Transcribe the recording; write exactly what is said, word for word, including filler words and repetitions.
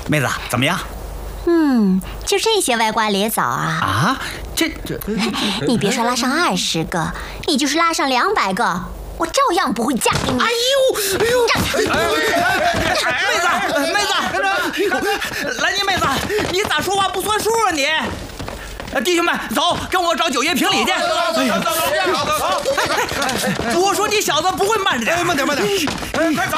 妹子怎么样？ 嗯，就这些歪瓜裂枣啊！ 啊，这这， 你别说拉上二十个，你就是拉上两百个，我照样不会嫁给你。 哎呦，哎呦，妹子，妹子，来你妹子，你咋说话不算数啊你？弟兄们，走，跟我找九爷评理去。 走走走走走！ 我说你小子不会慢着点， 慢点慢点，快走！